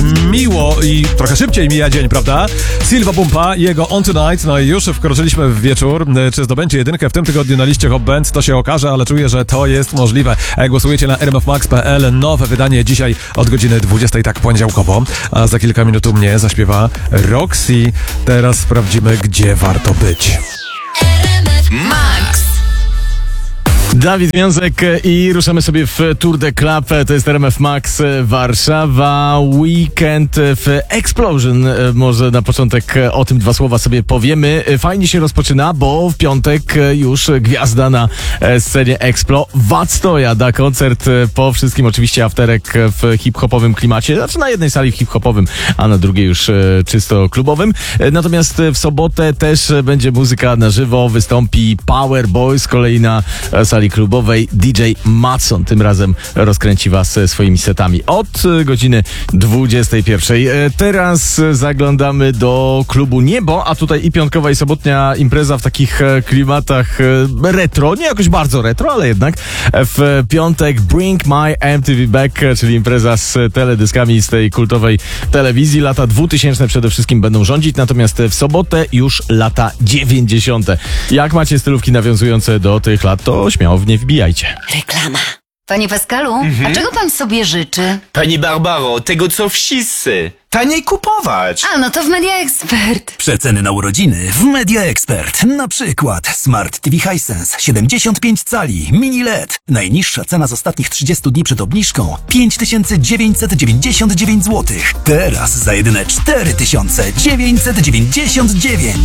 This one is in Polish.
miło i trochę szybciej mija dzień, prawda? Silva Bumpa i jego On Tonight, no i już wkroczyliśmy w wieczór. Czy zdobędzie jedynkę w tym tygodniu na liście Hot Band, to się okaże, ale czuję, że to jest możliwe. Głosujecie na rmfmax.pl, nowe wydanie dzisiaj od godziny 20, tak poniedziałkowo, a za kilka minut u mnie zaśpiewa Roxy. Teraz sprawdzimy, gdzie warto być. Max. Dawid Wiązek i ruszamy sobie w Tour de Club. To jest RMF Max Warszawa. Weekend w Explosion. Może na początek o tym dwa słowa sobie powiemy. Fajnie się rozpoczyna, bo w piątek już gwiazda na scenie Explo. Wactoja da koncert po wszystkim, oczywiście afterek w hip-hopowym klimacie. Znaczy na jednej sali hip-hopowym, a na drugiej już czysto klubowym. Natomiast w sobotę też będzie muzyka na żywo. Wystąpi Power Boys, z kolei na sali klubowej DJ Matson. Tym razem rozkręci was swoimi setami od godziny 21. Teraz zaglądamy do klubu Niebo, a tutaj i piątkowa i sobotnia impreza w takich klimatach retro, nie jakoś bardzo retro, ale jednak w piątek Bring My MTV Back, czyli impreza z teledyskami z tej kultowej telewizji. Lata 2000 przede wszystkim będą rządzić, natomiast w sobotę już lata 90. Jak macie stylówki nawiązujące do tych lat, to śmiało w nie wbijajcie. Reklama. Panie Pascalu, a czego pan sobie życzy? Pani Barbaro, tego co wszyscy. Taniej kupować. A, no to w Media Expert. Przeceny na urodziny w Media Expert. Na przykład Smart TV Hisense 75 cali, mini LED. Najniższa cena z ostatnich 30 dni przed obniżką 5999 zł. Teraz za jedyne 4999.